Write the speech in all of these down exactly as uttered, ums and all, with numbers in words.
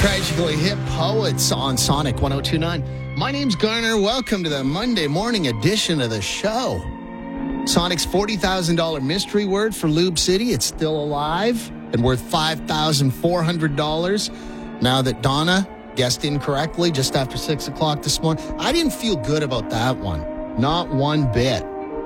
Tragically Hip Poets on Sonic one oh two point nine. My name's Garner. Welcome to the Monday morning edition of the show. Sonic's forty thousand dollars mystery word for Lube City. It's still alive and worth five thousand four hundred dollars. Now that Donna guessed incorrectly just after six o'clock this morning. I didn't feel good about that one. Not one bit.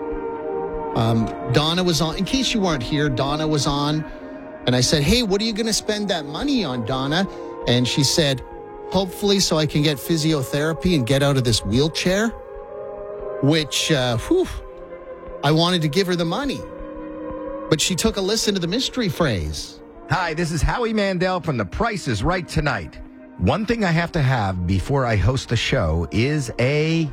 Um, Donna was on. In case you weren't here, Donna was on. And I said, hey, what are you going to spend that money on, Donna? And she said, hopefully so I can get physiotherapy and get out of this wheelchair. Which, uh, whew, I wanted to give her the money. But she took a listen to the mystery phrase. Hi, this is Howie Mandel from The Price is Right Tonight. One thing I have to have before I host the show is a...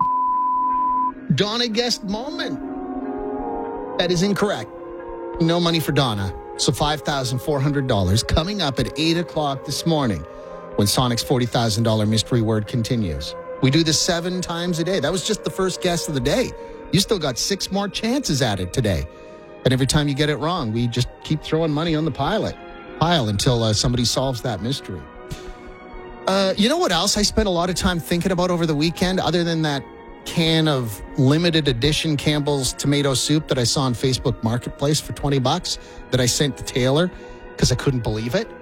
Donna guessed moment. That is incorrect. No money for Donna. So five thousand four hundred dollars coming up at eight o'clock this morning when Sonic's forty thousand dollars mystery word continues. We do this seven times a day. That was just the first guess of the day. You still got six more chances at it today. And every time you get it wrong, we just keep throwing money on the pilot pile until uh, somebody solves that mystery. Uh, you know what else I spent a lot of time thinking about over the weekend, other than that can of limited edition Campbell's tomato soup that I saw on Facebook Marketplace for twenty bucks that I sent to Taylor because I couldn't believe it.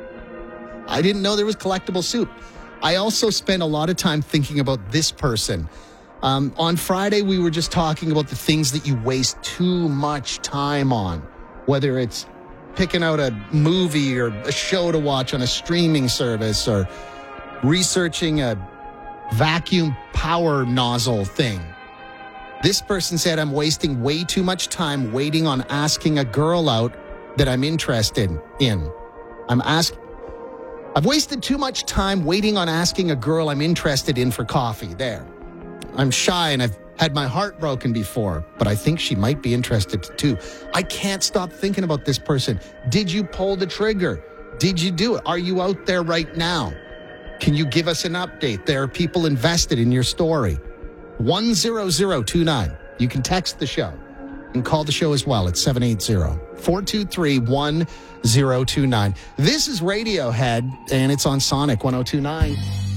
I didn't know there was collectible soup. I also spent a lot of time thinking about this person. Um, on Friday, we were just talking about the things that you waste too much time on, whether it's picking out a movie or a show to watch on a streaming service or researching a vacuum power nozzle thing. This person said, I'm wasting way too much time waiting on asking a girl out that I'm interested in. I'm ask. I've wasted too much time waiting on asking a girl I'm interested in for coffee. There. I'm shy and I've had my heart broken before, but I think she might be interested too. I can't stop thinking about this person. Did you pull the trigger? Did you do it? Are you out there right now? Can you give us an update? There are people invested in your story. one zero zero two nine. You can text the show and call the show as well at seven eight zero, four two three, one zero two nine. This is Radiohead, and it's on Sonic one oh two point nine.